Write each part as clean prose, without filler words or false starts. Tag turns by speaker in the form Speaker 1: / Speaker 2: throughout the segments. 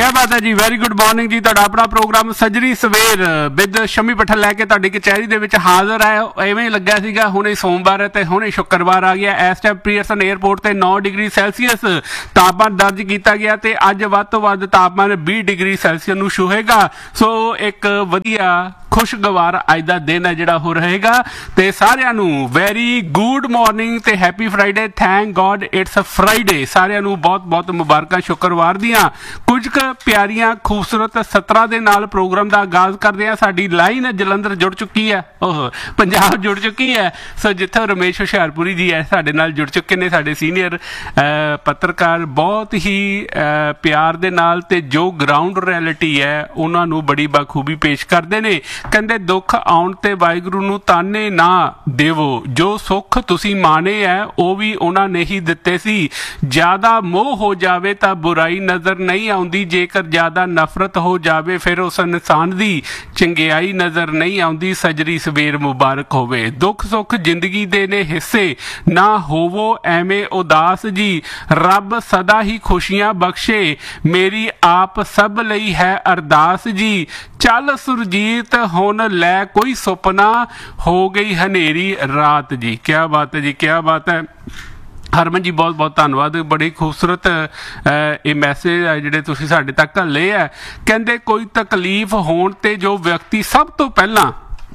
Speaker 1: क्या बात है जी। वैरी गुड मॉर्निंग जी। तुहाडा अपना प्रोग्राम सजरी सवेर विद शमी पठन लैके तुहाडी कचहरी दे विच हाज़र है। इवें लग्या सीगा हुणे सोमवार है ते हुणे शुक्रवार आ गया। इस टाइम पीयरसन एयरपोर्ट ते 9 डिग्री सैल्सीअस तापमान दर्ज किया गया ते अज वध तों वध तापमान 20 डिग्री सैल्सीअस नूं छूहेगा। सो एक वधिया खुशगवार अज दा दिन है जिहड़ा हो रहेगा। ते सारिआं नूं वैरी गुड मॉर्निंग ते happy Friday. Thank God it's Friday. सारिआं नूं बहुत बहुत मुबारकां शुक्रवार दियां। कुछ प्यारियां खूबसूरत 17 दे नाल प्रोग्राम का आगाज करते हैं। साडी लाइन जलंधर जुड़ चुकी है, पंजाब जुड़ चुकी है। सो जिथे रमेश हुशियारपुरी जी है साडे नाल जुड़ चुके ने, साडे सीनियर पत्रकार बहुत ही प्यार दे नाल ते जो ग्राउंड रियलिटी है उन्हां नूं बड़ी बखूबी पेश करते ने। कहंदे दुख आउण ते वाहिगुरू नूं ताने ना देवो, जो सुख तुसीं माने है वो भी उन्हां ने ही दिते सी। ज्यादा मोह हो जावे तां बुराई नज़र नहीं आउंदी, जेकर ज्यादा नफरत हो जावे फिर उस इंसान दी चंगियाई नज़र नहीं आउंदी। सजरी सवेर मुबारक होवे। दुख सुख जिंदगी दे ने हिस्से, ना होवो एवें उदास जी। रब सदा ही खुशियां बख्शे, मेरी आप सब लई है अरदास जी। चल सुरजीत हुण लै कोई सुपना, हो गई हनेरी रात जी। क्या बात है जी, क्या बात है। हरमन जी बहुत बहुत धन्यवाद। बड़ी खूबसूरत ये मैसेज है जिहड़े तुसीं साडे तक घल्ले है। कहंदे कोई तकलीफ होण ते जो व्यक्ति सब तो पहला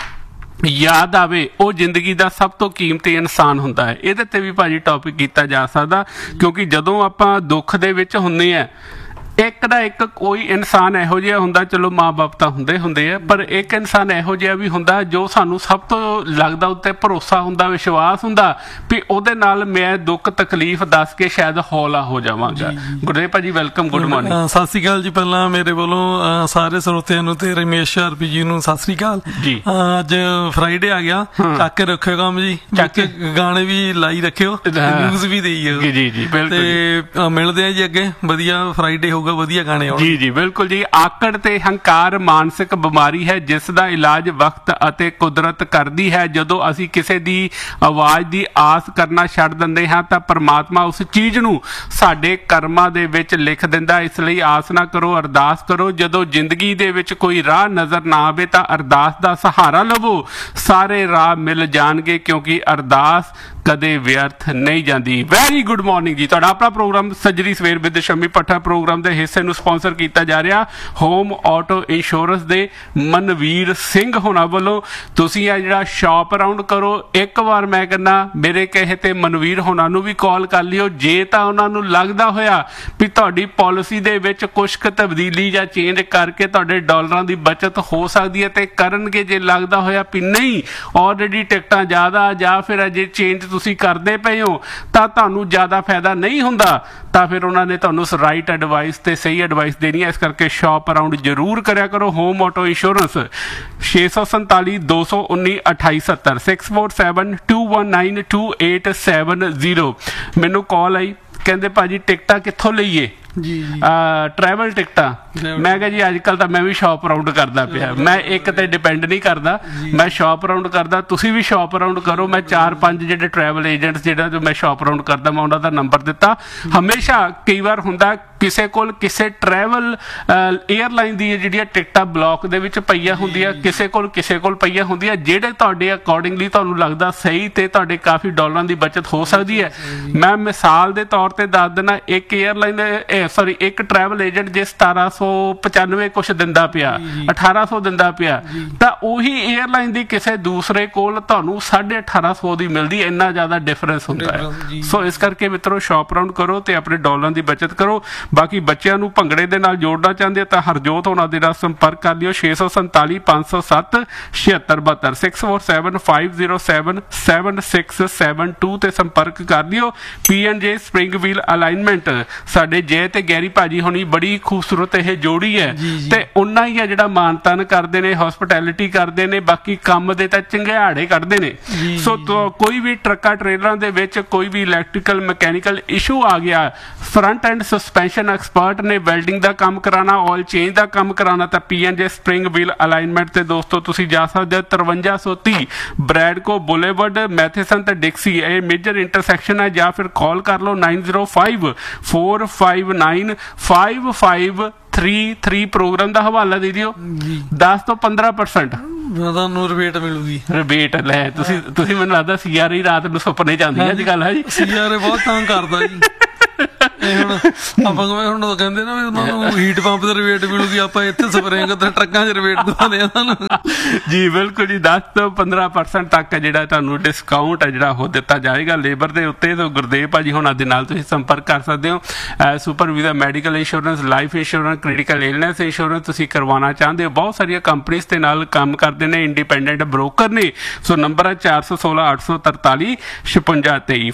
Speaker 1: याद आवे वो जिंदगी का सब तो कीमती इंसान हुंदा है। इहदे ते भी भाजी टॉपिक किया जा सकदा, क्योंकि जदों आपां दुख दे विच हुंदे आ एक ना एक कोई इंसान इहो जिहा हुंदा, चलो माँ बाप तो हुंदे हुंदे आ, पर एक इंसान इहो जिहा भी हुंदा जो सानू सब तो लगदा उत्ते भरोसा हुंदा, विश्वास हुंदा भी ओहदे नाल मैं दुख तकलीफ दस के शायद हौला हो जावांगा। गुरदेव भाजी वेलकम, गुड मॉर्निंग।
Speaker 2: सत श्री अकाल जी। पहला मेरे वालों सारे सरोतिਆਂ ਨੂੰ ਤੇ रमेश हुशियारपुरी जी ਨੂੰ सत श्री अकाल जी। ਅੱਜ फ्राइडे आ गया, ਚੱਕ ਕੇ ਰੱਖਿਓ ਕੰਮ ਜੀ, ਗਾਣੇ ਵੀ ਲਾਈ ਰੱਖਿਓ, ਨਿਊਜ਼ ਵੀ ਦੇਈਓ
Speaker 1: ਜੀ ਜੀ ਜੀ ਬਿਲਕੁਲ।
Speaker 2: ਤੇ ਮਿਲਦੇ ਆ ਜੀ ਅੱਗੇ, ਵਧੀਆ फ्राइडे ਹੋਊਗਾ, ਵਧੀਆ ਗਾਣੇ ਆਉਣਗੇ।
Speaker 1: ਜੀ ਜੀ ਬਿਲਕੁਲ ਜੀ। ਆਕੜ ਤੇ ਹੰਕਾਰ ਮਾਨਸਿਕ ਬਿਮਾਰੀ ਹੈ ਜਿਸ ਦਾ ਇਲਾਜ ਵਕਤ ਅਤੇ ਕੁਦਰਤ ਕਰਦੀ ਹੈ। ਜਦੋਂ ਅਸੀਂ ਕਿਸੇ ਦੀ ਆਵਾਜ਼ ਦੀ ਆਸ ਕਰਨਾ ਛੱਡ ਦਿੰਦੇ ਹਾਂ ਤਾਂ ਪਰਮਾਤਮਾ ਉਸ ਚੀਜ਼ ਨੂੰ ਸਾਡੇ ਕਰਮਾਂ ਦੇ ਵਿੱਚ ਲਿਖ ਦਿੰਦਾ। ਇਸ ਲਈ ਆਸ ਨਾ ਕਰੋ, ਅਰਦਾਸ ਕਰੋ। ਜਦੋਂ ਜ਼ਿੰਦਗੀ ਦੇ ਵਿੱਚ ਕੋਈ ਰਾਹ ਨਜ਼ਰ ਨਾ ਆਵੇ ਤਾਂ ਅਰਦਾਸ ਦਾ ਸਹਾਰਾ ਲਵੋ, ਸਾਰੇ ਰਾਹ ਮਿਲ ਜਾਣਗੇ, ਕਿਉਂਕਿ ਅਰਦਾਸ ਕਦੇ ਵਿਅਰਥ ਨਹੀਂ ਜਾਂਦੀ। ਵੈਰੀ ਗੁੱਡ ਮॉर्निंग ਜੀ। ਤੁਹਾਡਾ ਆਪਣਾ ਪ੍ਰੋਗਰਾਮ ਸੱਜਰੀ ਸਵੇਰ ਵਿਦ ਸ਼ਮੀ ਪੱਠਾ ਪ੍ਰੋਗਰਾਮ ਦੇ ਹਿੱਸੇ ਨੂੰ ਸਪਾਂਸਰ ਕੀਤਾ ਜਾ ਰਿਹਾ ਹੋਮ ਆਟੋ ਇੰਸ਼ੋਰੈਂਸ ਦੇ ਮਨਵੀਰ ਸਿੰਘ ਹੋਣਾ ਵੱਲੋਂ। ਤੁਸੀਂ ਆ ਜਿਹੜਾ ਸ਼ਾਪ ਅਰਾਊਂਡ ਕਰੋ, ਇੱਕ ਵਾਰ ਮੈਂ ਕਹਿੰਦਾ ਮੇਰੇ ਕਹੇ ਤੇ ਮਨਵੀਰ ਹੋਣਾ ਨੂੰ ਵੀ ਕਾਲ ਕਰ ਲਿਓ। ਜੇ ਤਾਂ ਉਹਨਾਂ ਨੂੰ ਲੱਗਦਾ ਹੋਇਆ ਵੀ ਤੁਹਾਡੀ ਪਾਲਿਸੀ ਦੇ ਵਿੱਚ ਕੁਛ ਕੁ ਤਬਦੀਲੀ ਜਾਂ ਚੇਂਜ ਕਰਕੇ ਤੁਹਾਡੇ ਡਾਲਰਾਂ ਦੀ ਬਚਤ ਹੋ ਸਕਦੀ ਹੈ ਤੇ ਕਰਨਗੇ। ਜੇ ਲੱਗਦਾ ਹੋਇਆ ਵੀ ਨਹੀਂ ਆਲਰੇਡੀ ਟਿਕਟਾਂ ਜ਼ਿਆਦਾ ਜਾਂ ਫਿਰ ਅਜੇ ਚੇਂਜ ਤੁਸੀਂ ਕਰਦੇ ਪਏ ਹੋ ਤਾਂ ਤੁਹਾਨੂੰ ਜ਼ਿਆਦਾ ਫਾਇਦਾ ਨਹੀਂ ਹੁੰਦਾ, ਤਾਂ ਫਿਰ ਉਹਨਾਂ ਨੇ ਤੁਹਾਨੂੰ ਰਾਈਟ ਐਡਵਾਈਸ ਤੇ ਸਹੀ ਐਡਵਾਈਸ ਦੇਣੀ ਹੈ। ਇਸ ਕਰਕੇ ਸ਼ਾਪ ਅਰਾਊਂਡ ਜ਼ਰੂਰ ਕਰਿਆ ਕਰੋ। Home auto insurance 647 219 2870 647 219 2870। ਮੈਨੂੰ ਕਾਲ ਆਈ, ਕਹਿੰਦੇ ਭਾਜੀ ਟਿਕਟਾਂ ਕਿੱਥੋਂ ਲਈਏ ਜੀ, ट्रैवल टिकटा। मैं कहा जी अजकल तो मैं भी शॉप अराउंड करता पिया, मैं एक ते डिपेंड नहीं करता, मैं शॉप अराउंड करता, तुसी भी शॉप अराउंड करो। मैं 4-5 जिहड़े ट्रैवल एजेंट्स जिहड़ा जो मैं शॉप अराउंड करता मैं उन्हां दा नंबर दिता। हमेशा कई बार हुंदा किसे कोल किसे ट्रैवल एयरलाइन दी जिहड़ियां टिकटां ब्लॉक दे विच पईयां हुंदियां, किसे कोल पईयां हुंदियां, जिहड़े तुहाडे अकॉर्डिंगली तुहानूं लगदा सही ते तुहाडे काफ़ी डॉलरां दी बचत हो सकदी है। मैं मिसाल दे तौर ते दस देना, एक एयरलाइन सॉरी एक ट्रैवल एजेंट जे 1795 कुछ दिंदा पिया, 1800 दिंदा पिया, ਤਾਂ ਉਹੀ एयरलाइन ਦੀ ਕਿਸੇ ਦੂਸਰੇ ਕੋਲ ਤੁਹਾਨੂੰ 1850 ਦੀ ਮਿਲਦੀ। ਇੰਨਾ ਜ਼ਿਆਦਾ ਡਿਫਰੈਂਸ ਹੁੰਦਾ ਹੈ। ਸੋ ਇਸ ਕਰਕੇ ਮਿੱਤਰੋ ਸ਼ਾਪ ਅਰਾਊਂਡ ਕਰੋ ਤੇ ਆਪਣੇ ਡਾਲਰਾਂ ਦੀ ਬਚਤ ਕਰੋ। ਬਾਕੀ ਬੱਚਿਆਂ ਨੂੰ ਭੰਗੜੇ ਦੇ ਨਾਲ ਜੋੜਨਾ ਚਾਹੁੰਦੇ ਤਾਂ ਹਰਜੋਤ ਹੋਣਾ ਦੇ ਨਾਲ ਸੰਪਰਕ ਕਰ ਲਿਓ 647 507 7672 647 507 7672 ਤੇ ਸੰਪਰਕ ਕਰ ਲਿਓ। PNJ ਸਪਰਿੰਗ ਵੀਲ ਅਲਾਈਨਮੈਂਟ ਸਾਡੇ ਜੇ ਤੇ ਗੈਰੀ ਭਾਜੀ ਹੋਣੀ ਬੜੀ ਖੂਬਸੂਰਤ ਇਹ ਜੋੜੀ ਹੈ ਤੇ ਉਹਨਾਂ ਹੀ ਆ ਜਿਹੜਾ ਮਾਨਤਾਨ ਕਰਦੇ ਨੇ, ਹਸਪਿਟੈਲਿਟੀ ਕਰਦੇ ਨੇ, ਬਾਕੀ ਕੰਮ ਦੇ ਤਾਂ ਚੰਗਿਆੜੇ ਕੱਢਦੇ ਨੇ। ਸੋ ਕੋਈ ਵੀ ਟਰੱਕਾਂ ਟ੍ਰੇਲਰਾਂ ਦੇ ਵਿੱਚ ਕੋਈ ਵੀ ਇਲੈਕਟ੍ਰੀਕਲ ਮਕੈਨੀਕਲ ਇਸ਼ੂ ਆ ਗਿਆ, ਫਰੰਟ ਐਂਡ ਸਸਪੈਂਸ਼ਨ ਐਕਸਪਰਟ ਨੇ, ਵੈਲਡਿੰਗ ਦਾ ਕੰਮ ਕਰਾਉਣਾ, ਆਇਲ ਚੇਂਜ ਦਾ ਕੰਮ ਕਰਾਉਣਾ ਤਾਂ PNJ ਸਪਰਿੰਗ ਵੀਲ ਅਲਾਈਨਮੈਂਟ ਤੇ ਦੋਸਤੋ ਤੁਸੀਂ ਜਾ ਸਕਦੇ ਹੋ। 5330 ਬ੍ਰੈਡਕੋ ਬੁਲੇਵਰਡ, ਮੈਥੇਸਨ ਤੇ ਡਿਕਸੀ, ਇਹ ਮੇਜਰ ਇੰਟਰਸੈਕਸ਼ਨ ਹੈ। ਜਾਂ ਫਿਰ ਕਾਲ ਕਰ ਲਓ 905 459 55 3 ਪ੍ਰੋਗਰਾਮ ਦਾ ਹਵਾਲਾ ਦੇ ਦਿਓ 10 ਤੋਂ 15%
Speaker 2: ਤੁਹਾਨੂੰ ਰਿਬੇਟ ਮਿਲੂਗੀ।
Speaker 1: ਰਿਬੇਟ ਲੈ ਤੁਸੀਂ ਮੈਨੂੰ ਲੱਗਦਾ ਸੀਆਰਈ ਰਾਤ ਨੂੰ ਸੁਪਨੇ ਜਾਂਦੀ ਅੱਜ ਕੱਲ ਹੈ ਜੀ।
Speaker 2: ਸੀਆਰਏ ਬਹੁਤ ਤੰਗ ਕਰਦਾ ਜੀ। ਹੁਣ ਆਪਾਂ ਹੁਣ ਕਹਿੰਦੇ ਨਾ ਵੀ ਉਹਨਾਂ ਨੂੰ ਹੀਟ ਪੰਪ ਦੇ ਰਿਬੇਟ ਮਿਲੂਗੀ, ਆਪਾਂ ਇੱਥੇ ਸਪਰੇਅ ਕਰਦੇ ਟਰੱਕਾਂ 'ਚ ਰਿਬੇਟ ਦਿਵਾਉਂਦੇ ਆ ਤੁਹਾਨੂੰ।
Speaker 1: ਜੀ ਬਿਲਕੁਲ ਜੀ 10 ਤੋਂ 15% ਤੱਕ ਜਿਹੜਾ ਤੁਹਾਨੂੰ ਡਿਸਕਾਊਂਟ ਹੈ ਜਿਹੜਾ ਉਹ ਦਿੱਤਾ ਜਾਏਗਾ ਲੇਬਰ ਦੇ ਉੱਤੇ। ਤੋਂ ਗੁਰਦੇਵ ਭਾਜੀ ਹੁਣਾਂ ਦੇ ਨਾਲ ਤੁਸੀਂ ਸੰਪਰਕ ਕਰ ਸਕਦੇ ਹੋ। Super visa medical insurance, life insurance, critical illness insurance ਤੁਸੀਂ ਕਰਵਾਉਣਾ ਚਾਹੁੰਦੇ ਹੋ। ਬਹੁਤ ਸਾਰੀਆਂ ਕੰਪਨੀਆਂ ਦੇ ਨਾਲ ਕੰਮ ਕਰਦੇ ਨੇ, ਇੰਡੀਪੈਂਡੈਂਟ ਬ੍ਰੋਕਰ ਨੇ। ਸੋ ਨੰਬਰ ਹੈ 416 843 5623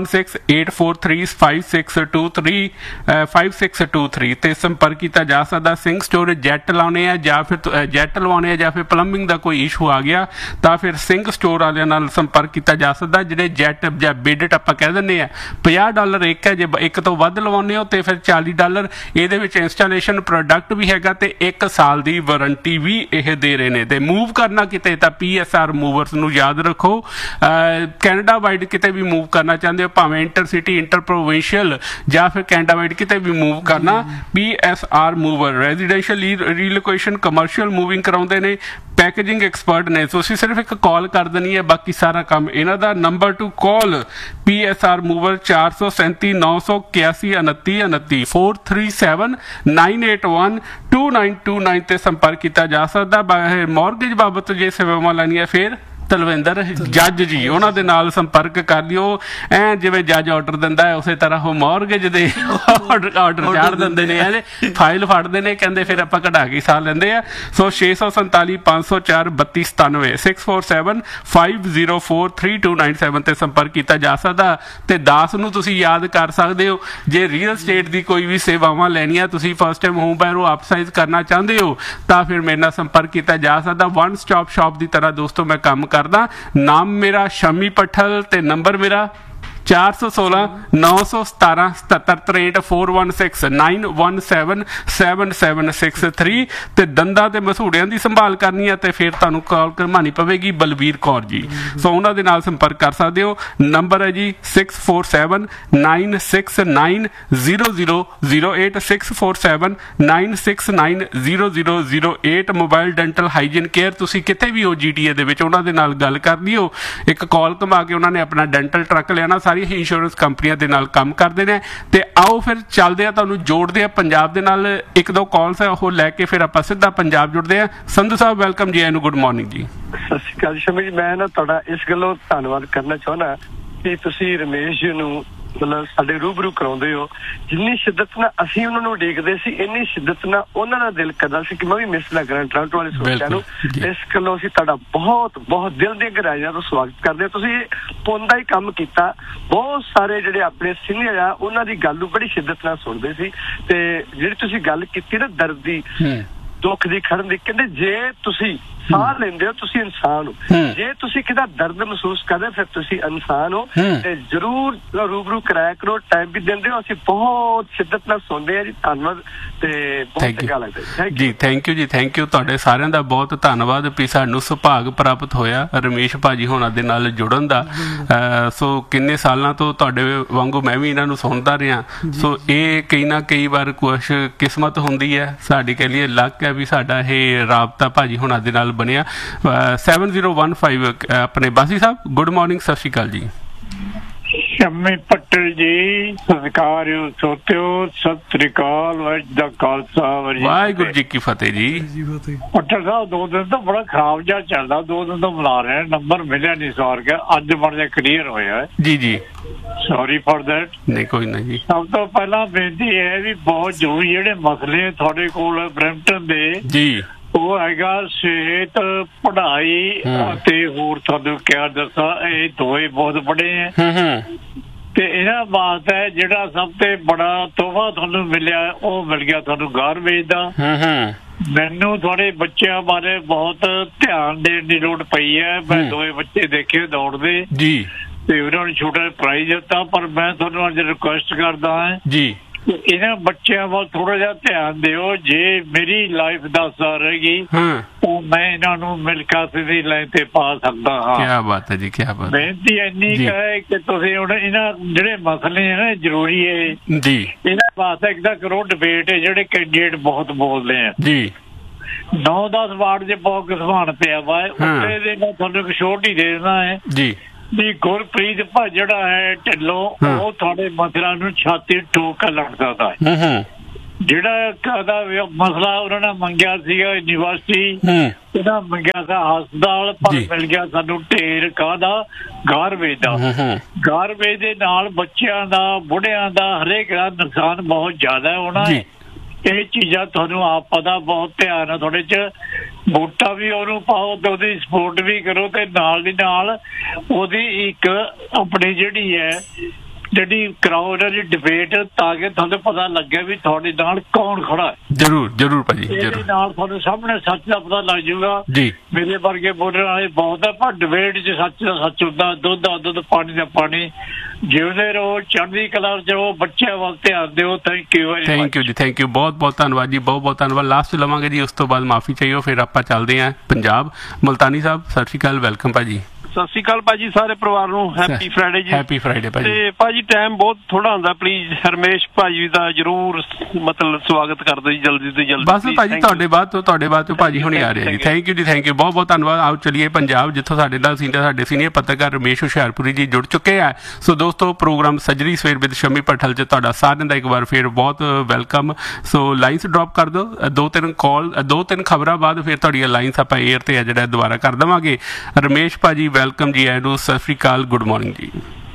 Speaker 1: 416-843-5623 ਤੇ ਸੰਪਰਕ ਕੀਤਾ ਜਾ ਸਕਦਾ। ਸਿੰਘ ਸਟੋਰ ਜੈਟ ਲਾਉਣੇ ਆ ਜਾਂ ਫਿਰ ਜੈਟ ਲਵਾਉਣੇ ਆ ਜਾਂ ਫਿਰ ਪਲੰਬਿੰਗ ਦਾ ਕੋਈ ਇਸ਼ੂ ਆ ਗਿਆ ਤਾਂ ਫਿਰ ਸਿੰਘ ਸਟੋਰ ਵਾਲਿਆਂ ਨਾਲ ਸੰਪਰਕ ਕੀਤਾ ਜਾ ਸਕਦਾ। ਜਿਹੜੇ ਜੈਟ ਜਾਂ ਬਿਡਟ ਆਪਾਂ ਕਹਿ ਦਿੰਦੇ ਆ $50 ਇੱਕ ਹੈ, ਜੇ ਇੱਕ ਤੋਂ ਵੱਧ ਲਵਾਉਂਦੇ ਹੋ ਤੇ ਫਿਰ $40। ਇਹਦੇ ਵਿੱਚ ਇੰਸਟਾਲੇਸ਼ਨ ਪ੍ਰੋਡਕਟ ਵੀ ਹੈਗਾ ਤੇ 1 ਸਾਲ ਦੀ ਵਾਰੰਟੀ ਵੀ ਇਹ ਦੇ ਰਹੇ ਨੇ। ਤੇ ਮੂਵ ਕਰਨਾ ਕਿਤੇ ਤਾਂ PSR ਮੂਵਰਸ ਨੂੰ ਯਾਦ ਰੱਖੋ। ਕੈਨੇਡਾ ਵਾਈਡ ਕਿਤੇ ਵੀ ਮੂਵ ਕਰਨਾ ਚਾਹੁੰਦੇ ਹੋ, ਭਾਵੇਂ ਇੰਟਰਸਿਟੀ, ਇੰਟਰ ਪ੍ਰੋਵਿੰਸ਼ੀਅਲ ਜਾਂ ਫਿਰ ਕੈਨੇਡਾ ਵਾਈਡ ਕਿਤੇ ਵੀ ਮੂਵ ਕਰਨਾ, PSR mover residential ਰੀਲੋਕੇਸ਼ਨ, commercial moving ਕਰਾਉਂਦੇ ਨੇ, ਪੈਕੇਜਿੰਗ ਐਕਸਪਰਟ ਨੇ। ਤੁਸੀਂ ਸਿਰਫ ਇੱਕ ਕਾਲ ਕਰ ਦੇਣੀ ਹੈ, ਬਾਕੀ ਸਾਰਾ ਕੰਮ ਇਹਨਾਂ ਦਾ। ਨੰਬਰ ਟੂ ਕਾਲ PSR ਮੂਵਰ 437 981 29 29 437 981 2929 ਤੇ ਸੰਪਰਕ ਕੀਤਾ ਜਾ ਸਕਦਾ। ਮੌਰਗੇਜ ਬਾਬਤ ਜੇ ਸੇਵਾਵਾਂ ਲੈਣੀਆਂ ਫਿਰ ਤਲਵਿੰਦਰ ਜੱਜ ਜੀ ਉਹਨਾਂ ਦੇ ਨਾਲ ਸੰਪਰਕ ਕਰ ਲਿਓ। ਐ ਜਿਵੇਂ ਜੱਜ ਆਰਡਰ ਦਿੰਦਾ ਹੈ ਉਸੇ ਤਰ੍ਹਾਂ ਉਹ ਮੌਰਗੇਜ ਦੇ ਆਰਡਰ ਚਾੜ ਦਿੰਦੇ ਨੇ, ਫਾਈਲ ਫੜਦੇ ਨੇ, ਕਹਿੰਦੇ ਫਿਰ ਆਪਾਂ ਕਢਾ ਕੇ ਸਾਲ ਲੈਂਦੇ ਆ। ਸੋ 647 504 3297 647 504 3297 ਤੇ ਸੰਪਰਕ ਕੀਤਾ ਜਾ ਸਕਦਾ। ਤੇ ਦਾਸ ਨੂੰ ਤੁਸੀਂ ਯਾਦ ਕਰ ਸਕਦੇ ਹੋ। ਜੇ ਰੀਅਲ ਸਟੇਟ ਦੀ ਕੋਈ ਵੀ ਸੇਵਾਵਾਂ ਲੈਣੀਆਂ, ਤੁਸੀਂ ਫਸਟ ਟਾਈਮ ਹੋਮ ਬਾਇਰ ਨੂੰ ਅਪਸਾਈਜ਼ ਕਰਨਾ ਚਾਹੁੰਦੇ ਹੋ ਤਾਂ ਫਿਰ ਮੇਰੇ ਨਾਲ ਸੰਪਰਕ ਕੀਤਾ ਜਾ ਸਕਦਾ। ਵਨ ਸਟਾਪ ਸ਼ਾਪ ਦੀ ਤਰ੍ਹਾਂ ਦੋਸਤੋ ਮੈਂ ਕੰਮ ਕਰਦਾ। ਨਾਮ ਮੇਰਾ ਸ਼ਮੀ ਪੱਠਲ ਤੇ ਨੰਬਰ ਮੇਰਾ 416 917 7763 416 917 7763 ਤੇ ਦੰਦਾਂ ਤੇ ਮਸੂੜਿਆਂ ਦੀ ਸੰਭਾਲ ਕਰਨੀ ਹੈ ਤੇ ਫਿਰ ਤੁਹਾਨੂੰ ਕਾਲ ਕਰਵਾਉਣੀ ਪਵੇਗੀ ਬਲਬੀਰ ਕੌਰ ਜੀ। ਸੋ ਉਹਨਾਂ ਦੇ ਨਾਲ ਸੰਪਰਕ ਕਰ ਸਕਦੇ ਹੋ। ਨੰਬਰ ਹੈ ਜੀ 647 969 0008 647 969 0008। ਮੋਬਾਈਲ ਡੈਂਟਲ ਹਾਈਜੀਨ ਕੇਅਰ ਤੁਸੀਂ ਕਿਤੇ ਵੀ ਹੋ GTA ਦੇ ਵਿੱਚ ਉਹਨਾਂ ਦੇ ਨਾਲ ਗੱਲ ਕਰ ਲਿਓ। ਇੱਕ ਕਾਲ ਘੁਮਾ ਕੇ ਉਹਨਾਂ ਨੇ ਆਪਣਾ ਡੈਂਟਲ ਟਰੱਕ ਲਿਆਣਾ। ਸਾਰੀ ਇੰਸ਼ੋਰੈਂਸ ਕੰਪਨੀਆਂ ਦੇ ਨਾਲ ਕੰਮ ਕਰਦੇ ਨੇ। ਤੇ ਆਓ ਫਿਰ ਚੱਲਦੇ ਆ, ਤੁਹਾਨੂੰ ਜੋੜਦੇ ਆ ਪੰਜਾਬ ਦੇ ਨਾਲ। 1-2 ਕਾਲਸ ਹੈ ਉਹ ਲੈ ਕੇ ਫਿਰ ਆਪਾਂ ਸਿੱਧਾ ਪੰਜਾਬ ਜੁੜਦੇ ਆ। ਸੰਧੂ ਸਾਹਿਬ ਵੈਲਕਮ ਜੀ, ਗੁੱਡ ਮਾਰਨਿੰਗ ਜੀ।
Speaker 3: ਸਤਿ ਸ਼੍ਰੀ ਅਕਾਲ ਸ਼ਮੀ ਜੀ। ਮੈਂ ਨਾ ਤੁਹਾਡਾ ਇਸ ਗੱਲੋਂ ਧੰਨਵਾਦ ਕਰਨਾ ਚਾਹੁੰਦਾ ਕਿ ਤੁਸੀਂ ਰਮੇਸ਼ ਜੀ ਨੂੰ ਮਤਲਬ ਸਾਡੇ ਰੂਬਰੂ ਕਰਾਉਂਦੇ ਹੋ। ਜਿੰਨੀ ਸ਼ਿੱਦਤ ਨਾਲ ਅਸੀਂ ਉਹਨਾਂ ਨੂੰ ਉਡੀਕਦੇ ਸੀ, ਇੰਨੀ ਸ਼ਿੱਦਤ ਨਾਲ ਉਹਨਾਂ ਦਾ ਦਿਲ ਕਰਦਾ ਸੀ ਕਿ ਮੈਂ ਵੀ ਮਿਸ ਨਾ ਕਰਾਂ ਟੋਰਾਂਟੋ ਵਾਲੇ ਸੋਚਿਆਂ ਨੂੰ। ਇਸ ਗੱਲੋਂ ਅਸੀਂ ਤੁਹਾਡਾ ਬਹੁਤ ਬਹੁਤ ਦਿਲ ਦੀਆਂ ਗਹਿਰਾਈਆਂ ਤੋਂ ਸਵਾਗਤ ਕਰਦੇ ਹਾਂ। ਤੁਸੀਂ ਪੁੰਨ ਦਾ ਹੀ ਕੰਮ ਕੀਤਾ। ਬਹੁਤ ਸਾਰੇ ਜਿਹੜੇ ਆਪਣੇ ਸੀਨੀਅਰ ਆ ਉਹਨਾਂ ਦੀ ਗੱਲ ਨੂੰ ਬੜੀ ਸ਼ਿੱਦਤ ਨਾਲ ਸੁਣਦੇ ਸੀ। ਤੇ ਜਿਹੜੀ ਤੁਸੀਂ ਗੱਲ ਕੀਤੀ ਨਾ ਦਰਦ ਦੀ, ਦੁੱਖ ਦੀ, ਖੜਨ ਦੀ, ਕਹਿੰਦੇ ਜੇ ਤੁਸੀਂ ਸਾਹ ਲੈਂਦੇ ਹੋ ਤੁਸੀਂ ਇਨਸਾਨ ਹੋ, ਜੇ ਤੁਸੀਂ ਕਿਹਦਾ ਦਰਦ ਮਹਿਸੂਸ ਕਰਦੇ ਫਿਰ ਤੁਸੀਂ ਇਨਸਾਨ ਹੋ। ਤੇ ਜ਼ਰੂਰ ਰੂਬਰੂ ਕਰਾਇਆ ਕਰੋ, ਟਾਈਮ ਵੀ ਦਿੰਦੇ ਹੋ। ਅਸੀਂ ਬਹੁਤ ਸ਼ਿੱਦਤ ਨਾਲ ਸੁਣਦੇ ਹਾਂ ਜੀ। ਧੰਨਵਾਦ ਤੇ ਬਹੁਤ ਚੰਗਾ ਲੱਗਦਾ ਜੀ।
Speaker 1: ਥੈਂਕ ਯੂ ਜੀ, ਥੈਂਕ ਯੂ। ਤੁਹਾਡੇ ਸਾਰਿਆਂ ਦਾ ਬਹੁਤ ਧੰਨਵਾਦ ਵੀ ਸਾਨੂੰ ਸੁਭਾਗ ਪ੍ਰਾਪਤ ਹੋਇਆ ਰਮੇਸ਼ ਭਾਜੀ ਹੋਣਾ ਦੇ ਨਾਲ ਜੁੜਨ ਦਾ। ਸੋ ਕਿੰਨੇ ਸਾਲਾਂ ਤੋਂ ਤੁਹਾਡੇ ਵਾਂਗੂ ਮੈਂ ਵੀ ਇਹਨਾਂ ਨੂੰ ਸੁਣਦਾ ਰਿਹਾ। ਸੋ ਇਹ ਕਈ ਨਾ ਕਈ ਵਾਰ ਕੁਛ ਕਿਸਮਤ ਹੁੰਦੀ ਹੈ ਸਾਡੀ, ਕਹਿ ਲਈਏ ਲੱਕ ਹੈ ਵੀ ਸਾਡਾ ਇਹ ਰਾਬਤਾ ਭਾਜੀ ਹੋਣਾ ਦੇ ਨਾਲ ਬਣਿਆ। 7015 ਆਪਣੇ ਬਾਸੀ ਸਾਹਿਬ ਗੁੱਡ ਮਾਰਨਿੰਗ, ਸਤਿ ਸ਼੍ਰੀ ਅਕਾਲ ਜੀ।
Speaker 4: ਸ਼ਮੀ ਪੱਟਲ ਜੀ ਸਤਿਕਾਰਯੋਗ ਸੋਤਿਓ, ਸਤਿ ਸ੍ਰੀ ਅਕਾਲ, ਵਾਹਿਗੁਰੂ ਦਾ ਖਾਲਸਾ
Speaker 1: ਵਾਹਿਗੁਰੂ ਜੀ ਕੀ ਫਤਿਹ ਜੀ।
Speaker 4: ਪੱਟਲ ਸਾਹਿਬ 2 ਦਿਨ ਤੋਂ ਬੜਾ ਖਰਾਬ ਜਿਹਾ ਚੱਲਦਾ, 2 ਦਿਨ ਤੋਂ ਬੁਲਾ ਰਹੇ, ਨੰਬਰ ਮਿਲਿਆ ਨਹੀਂ ਸਵਾਰ ਕੇ, ਅੱਜ ਬਣ ਜਾ ਕਲੀਅਰ ਹੋਇਆ
Speaker 1: ਜੀ। ਜੀ
Speaker 4: ਸੌਰੀ ਫॉर दैट।
Speaker 1: ਨਹੀਂ ਕੋਈ ਨਹੀਂ ਜੀ।
Speaker 4: ਸਭ ਤੋਂ ਪਹਿਲਾਂ ਬੇਨਤੀ ਹੈ ਵੀ ਬਹੁਤ ਜ਼ਰੂਰੀ ਜਿਹੜੇ ਮਸਲੇ ਤੁਹਾਡੇ ਕੋਲ ਬਰੈਂਪਟਨ ਦੇ ਜੀ, ਉਹ ਹੈਗਾ ਸਿਹਤ, ਪੜ੍ਹਾਈ ਅਤੇ ਹੋਰ ਤੁਹਾਨੂੰ ਕਿਆ ਦੱਸਾਂ, ਇਹ ਦੋਏ ਬਹੁਤ ਬੜੇ ਹੈ। ਤੇ ਇਹਨਾਂ ਵਾਸਤੇ ਜਿਹੜਾ ਸਭ ਤੋਂ ਬੜਾ ਤੋਹਫਾ ਤੁਹਾਨੂੰ ਮਿਲਿਆ ਉਹ ਮਿਲ ਗਿਆ ਤੁਹਾਨੂੰ ਗਾਰਬੇਜ ਦਾ। ਮੈਨੂੰ ਤੁਹਾਡੇ ਬੱਚਿਆਂ ਬਾਰੇ ਬਹੁਤ ਧਿਆਨ ਦੇਣ ਦੀ ਲੋੜ ਪਈ ਹੈ। ਮੈਂ 2 ਬੱਚੇ ਦੇਖੇ ਦੌੜਦੇ ਜੀ ਤੇ ਉਹਨਾਂ ਨੂੰ ਛੋਟਾ ਪ੍ਰਾਈਜ਼ ਦਿੱਤਾ, ਪਰ ਮੈਂ ਤੁਹਾਨੂੰ ਅੱਜ ਰਿਕੁਐਸਟ ਕਰਦਾ ਹਾਂ ਜੀ ਇਹਨਾਂ ਬੱਚਿਆਂ ਵੱਲ ਥੋੜਾ ਜਿਹਾ ਧਿਆਨ ਦਿਓ। ਜੇ ਮੇਰੀ ਲਾਈਫ 10 ਸਾਲ ਰਹੇਗੀ ਤਾਂ ਮੈਂ ਇਹਨਾਂ ਨੂੰ ਮਿਲਕਾਸੇ ਦੀ ਲਾਈਨ ਤੇ ਪਾ ਸਕਦਾ ਹਾਂ।
Speaker 1: ਕੀ ਬਾਤ ਹੈ ਜੀ, ਕੀ ਬਾਤ।
Speaker 4: ਬੇਨਤੀ ਇੰਨੀ ਹੈ ਕਿ ਤੁਸੀਂ ਹੁਣ ਇਹਨਾਂ ਜਿਹੜੇ ਮਸਲੇ ਨੇ ਜ਼ਰੂਰੀ ਹੈ ਜੀ, ਇਹਨਾਂ ਵਾਸਤੇ ਇੱਕ ਤਾਂ ਕਰੋ ਡਿਬੇਟ, ਜਿਹੜੇ ਕੈਂਡੀਡੇਟ ਬਹੁਤ ਬੋਲਦੇ ਆ ਜੀ, 9-10 ਵਾਰਡ ਜੇ ਬਹੁਤ ਘਸਵਾਣ ਪਿਆ ਵਾ, ਉੱਤੇ ਦੇ ਮੈਂ ਤੁਹਾਨੂੰ ਇੱਕ ਛੋਟੀ ਦੇ ਦੇਣਾ ਹੈ ਜੀ ਵੀ ਗੁਰਪ੍ਰੀਤ ਜਿਹੜਾ ਹੈ ਢਿੱਲੋਂ, ਉਹ ਤੁਹਾਡੇ ਮਸਲਾ ਨੂੰ ਛਾਤੀ ਠੋਕ ਕੇ ਲੜਦਾ ਹੈ। ਜਿਹੜਾ ਮਸਲਾ ਉਹਨਾਂ ਨੇ ਮੰਗਿਆ ਸੀਗਾ ਯੂਨੀਵਰਸਿਟੀ, ਉਹਨਾਂ ਮੰਗਿਆ ਸੀ ਹਸਪਤਾਲ, ਪਰ ਮਿਲ ਗਿਆ ਸਾਨੂੰ ਢੇਰ ਕਾਹਦਾ, ਗਾਰਬੇਜ ਦਾ। ਗਾਰਬੇਜ ਦੇ ਨਾਲ ਬੱਚਿਆਂ ਦਾ, ਬੁੱਢਿਆਂ ਦਾ, ਹਰੇਕ ਦਾ ਨੁਕਸਾਨ ਬਹੁਤ ਜ਼ਿਆਦਾ ਹੋਣਾ ਹੈ। ਇਹ ਚੀਜ਼ਾਂ ਤੁਹਾਨੂੰ ਆਪ ਪਤਾ, ਬਹੁਤ ਧਿਆਨ ਹੈ ਤੁਹਾਡੇ ਚ। ਵੋਟਾਂ ਵੀ ਉਹਨੂੰ ਪਾਓ ਤੇ ਉਹਦੀ ਸਪੋਰਟ ਵੀ ਕਰੋ, ਤੇ ਨਾਲ ਦੀ ਨਾਲ ਉਹਦੀ ਇੱਕ ਆਪਣੀ ਜਿਹੜੀ ਕਰਾਓ ਇਹਨਾਂ ਦੀ ਡਿਬੇਟ, ਤਾਂ ਕਿ ਤੁਹਾਨੂੰ ਪਤਾ ਲੱਗੇ ਵੀ ਤੁਹਾਡੇ ਨਾਲ ਕੌਣ ਖੜਾ ਹੈ।
Speaker 1: ਜ਼ਰੂਰ ਭਾਜੀ,
Speaker 4: ਇਹਦੇ ਨਾਲ ਤੁਹਾਨੂੰ ਸਾਹਮਣੇ ਸੱਚ ਦਾ ਪਤਾ ਲੱਗ ਜਾਊਗਾ। ਮੇਰੇ ਵਰਗੇ ਬੋਲਣ ਵਾਲੇ ਬਹੁਤ ਹੈ, ਪਰ ਡਿਬੇਟ 'ਚ ਸੱਚ ਦਾ ਸੱਚ ਹੁੰਦਾ, ਦੁੱਧ ਦਾ ਦੁੱਧ, ਪਾਣੀ ਦਾ ਪਾਣੀ। ਜਿਉਂਦੇ ਰਹੋ, ਚੜ੍ਹਦੀ ਕਲਾ 'ਚ ਰਹੋ, ਬੱਚਿਆਂ ਵੱਲ ਧਿਆਨ ਦਿਓ। ਥੈਂਕ ਯੂ
Speaker 1: ਜੀ, ਥੈਂਕ ਯੂ, ਬਹੁਤ ਬਹੁਤ ਧੰਨਵਾਦ ਜੀ, ਬਹੁਤ ਬਹੁਤ ਧੰਨਵਾਦ। ਲਾਸਟ ਲਵਾਂਗੇ ਜੀ, ਉਸ ਤੋਂ ਬਾਅਦ ਮਾਫੀ ਚਾਹੀਓ, ਫਿਰ ਆਪਾਂ ਚੱਲਦੇ ਹਾਂ ਪੰਜਾਬ। ਮੁਲਤਾਨੀ ਸਾਹਿਬ ਸਤਿ ਸ਼੍ਰੀ ਅਕਾਲ, ਵੈਲਕਮ ਭਾਜੀ।
Speaker 5: ਸਤਿ ਸ਼੍ਰੀ ਅਕਾਲ ਭਾਜੀ, ਸਾਰੇ ਪਰਿਵਾਰ ਨੂੰ ਹੈਪੀ ਫਰਾਈਡੇ ਜੀ।
Speaker 1: ਹੈਪੀ ਫਰਾਈਡੇ ਭਾਜੀ।
Speaker 5: ਤੇ ਭਾਜੀ ਟਾਈਮ ਬਹੁਤ ਥੋੜਾ ਹੁੰਦਾ, ਪਲੀਜ਼ ਰਮੇਸ਼ ਭਾਜੀ ਦਾ ਜਰੂਰ ਮਤਲਬ ਸਵਾਗਤ ਕਰ ਦਿਓ ਜੀ, ਜਲਦੀ ਤੋਂ ਜਲਦੀ।
Speaker 1: ਬਸ ਭਾਜੀ ਤੁਹਾਡੇ ਬਾਅਦ ਤੋਂ ਭਾਜੀ ਹੁਣੀ ਆ ਰਹੇ ਜੀ। ਥੈਂਕ ਯੂ ਜੀ, ਥੈਂਕ ਯੂ, ਬਹੁਤ ਬਹੁਤ ਧੰਨਵਾਦ। ਆਓ ਚਲੀਏ ਪੰਜਾਬ, ਜਿੱਥੋਂ ਸਾਡੇ ਨਾਲ ਸਾਡੇ ਸੀਨੀਅਰ ਪੱਤਰਕਾਰ ਰਮੇਸ਼ ਹੁਸ਼ਿਆਰਪੁਰੀ ਜੀ ਜੁੜ ਚੁੱਕੇ ਆ। ਸੋ ਦੋਸਤੋ, ਪ੍ਰੋਗਰਾਮ ਸੱਜਰੀ ਸਵੇਰ ਵਿਦ ਸ਼ਮੀ ਪਠਲ 'ਚ ਤੁਹਾਡਾ ਸਾਰਿਆਂ ਦਾ ਇੱਕ ਵਾਰ ਫਿਰ ਬਹੁਤ ਵੈਲਕਮ। ਸੋ ਲਾਈਨਸ ਡ੍ਰੌਪ ਕਰ ਦਿਓ, 2-3 ਖਬਰਾਂ ਬਾਅਦ ਫਿਰ ਤੁਹਾਡੀਆਂ ਲਾਈਨਸ ਆਪਾਂ ਏਅਰ ਤੇ ਆ ਜਿਹੜਾ ਦੁਬਾਰਾ ਕਰ ਦੇਵਾਂਗੇ। ਰਮੇਸ਼ ਭਾਜੀ ਵੈਲਕਮ ਜੀ, ਐਡੂ ਸਤਿ ਸ਼੍ਰੀ ਅਕਾਲ, ਗੁੱਡ ਮਾਰਨਿੰਗ ਜੀ।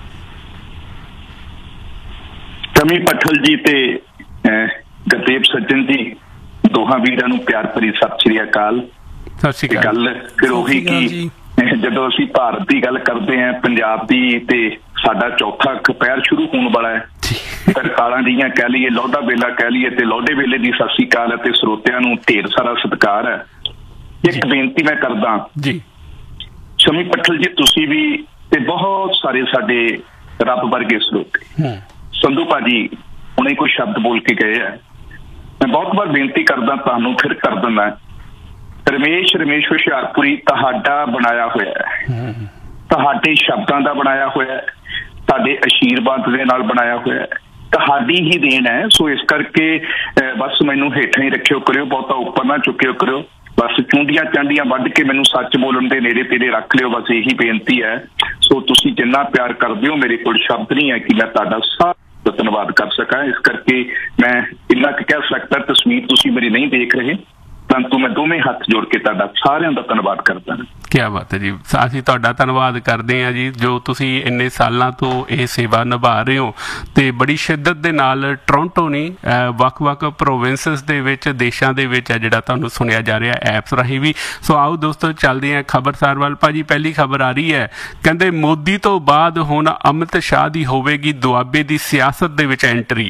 Speaker 6: ਸ਼ਮੀ ਪਠਲ ਜੀ ਤੇ ਗੁਰਦੇਵ ਸੱਜਣ ਜੀ, ਦੋਹਾਂ ਵੀਰਾਂ ਨੂੰ ਪਿਆਰ ਭਰੀ ਸਤਿ ਸ਼੍ਰੀ ਅਕਾਲ।
Speaker 1: ਸਤਿ ਸ਼੍ਰੀ ਅਕਾਲ।
Speaker 6: ਗੱਲ ਫਿਰ ਉਹੀ ਕਿ ਜਦੋਂ ਅਸੀਂ ਭਾਰਤ ਦੀ ਗੱਲ ਕਰਦੇ ਹਾਂ, ਪੰਜਾਬ ਦੀ, ਤੇ ਸਾਡਾ ਚੌਥਾ ਪੈਰ ਸ਼ੁਰੂ ਹੋਣ ਵਾਲਾ ਹੈ। ਤਰਕਾਲਾਂ ਦੀਆਂ ਕਹਿ ਲਈਏ, ਲੋਢਾ ਵੇਲਾ ਕਹਿ ਲਈਏ, ਤੇ ਲੋਢੇ ਵੇਲੇ ਦੀ ਸਤਿ ਸ਼੍ਰੀ ਅਕਾਲ, ਅਤੇ ਸਰੋਤਿਆਂ ਨੂੰ ਢੇਰ ਸਾਰਾ ਸਤਿਕਾਰ ਹੈ। ਇੱਕ ਬੇਨਤੀ ਮੈਂ ਕਰਦਾ ਜੀ, ਸ਼ਮੀ ਪਠਲ ਜੀ, ਤੁਸੀਂ ਵੀ ਤੇ ਬਹੁਤ ਸਾਰੇ ਸਾਡੇ ਰੱਬ ਵਰਗੇ ਸਰੋਤੇ, ਸੰਧੂ ਭਾਜੀ ਹੁਣੇ ਕੋਈ ਸ਼ਬਦ ਬੋਲ ਕੇ ਗਏ ਆ, ਮੈਂ ਬਹੁਤ ਵਾਰ ਬੇਨਤੀ ਕਰਦਾ, ਤੁਹਾਨੂੰ ਫਿਰ ਕਰ ਦਿੰਦਾ। ਰਮੇਸ਼ ਹੁਸ਼ਿਆਰਪੁਰੀ ਤੁਹਾਡਾ ਬਣਾਇਆ ਹੋਇਆ ਹੈ, ਤੁਹਾਡੇ ਸ਼ਬਦਾਂ ਦਾ ਬਣਾਇਆ ਹੋਇਆ, ਤੁਹਾਡੇ ਆਸ਼ੀਰਵਾਦ ਦੇ ਨਾਲ ਬਣਾਇਆ ਹੋਇਆ, ਤੁਹਾਡੀ ਹੀ ਦੇਣ ਹੈ। ਸੋ ਇਸ ਕਰਕੇ ਬਸ ਮੈਨੂੰ ਹੇਠਾਂ ਹੀ ਰੱਖਿਓ ਕਰਿਓ, ਬਹੁਤਾ ਉੱਪਰ ਨਾ ਚੁੱਕਿਓ ਕਰਿਓ। ਬਸ ਚੁੰਡੀਆਂ ਚਾਂਡੀਆਂ ਵੱਢ ਕੇ ਮੈਨੂੰ ਸੱਚ ਬੋਲਣ ਦੇ ਨੇੜੇ ਤੇੜੇ ਰੱਖ ਲਿਓ, ਬਸ ਇਹੀ ਬੇਨਤੀ ਹੈ। ਸੋ ਤੁਸੀਂ ਜਿੰਨਾ ਪਿਆਰ ਕਰਦੇ ਹੋ, ਮੇਰੇ ਕੋਲ ਸ਼ਬਦ ਨਹੀਂ ਹੈ ਕਿ ਮੈਂ ਤੁਹਾਡਾ ਸਾਰਾ ਧੰਨਵਾਦ ਕਰ ਸਕਾਂ। ਇਸ ਕਰਕੇ ਮੈਂ ਇੰਨਾ ਕੁ ਕਹਿ ਸਕਦਾ, ਤਸਵੀਰ ਤੁਸੀਂ ਮੇਰੀ ਨਹੀਂ ਦੇਖ ਰਹੇ, ਪਰੰਤੂ ਮੈਂ ਦੋਵੇਂ ਹੱਥ ਜੋੜ ਕੇ ਤੁਹਾਡਾ ਸਾਰਿਆਂ ਦਾ ਧੰਨਵਾਦ ਕਰਦਾ।
Speaker 1: ਕੀ ਬਾਤ ਹੈ ਜੀ, ਅਸੀਂ ਤੁਹਾਡਾ ਧੰਨਵਾਦ ਕਰਦੇ ਹਾਂ ਜੀ, ਜੋ ਤੁਸੀਂ ਇੰਨੇ ਸਾਲਾਂ ਤੋਂ ਇਹ ਸੇਵਾ ਨਿਭਾ ਰਹੇ ਹੋ, ਤੇ ਬੜੀ ਸ਼ਿੱਦਤ ਦੇ ਨਾਲ ਟੋਰਾਂਟੋ ਨਹੀਂ, ਵੱਖ-ਵੱਖ ਪ੍ਰੋਵਿੰਸਸ ਦੇ ਵਿੱਚ, ਦੇਸ਼ਾਂ ਦੇ ਵਿੱਚ ਹੈ ਜਿਹੜਾ ਤੁਹਾਨੂੰ ਸੁਣਿਆ ਜਾ ਰਿਹਾ ਐਪਸ ਰਾਹੀਂ ਵੀ। ਸੋ ਆਓ ਦੋਸਤੋ ਚੱਲਦੇ ਹਾਂ ਖਬਰਸਾਰ ਵੱਲ। ਭਾਜੀ ਪਹਿਲੀ ਖਬਰ ਆ ਰਹੀ ਹੈ, ਕਹਿੰਦੇ ਮੋਦੀ ਤੋਂ ਬਾਅਦ ਹੁਣ ਅਮਿਤ ਸ਼ਾਹ ਦੀ ਹੋਵੇਗੀ ਦੁਆਬੇ ਦੀ ਸਿਆਸਤ ਦੇ ਵਿੱਚ ਐਂਟਰੀ।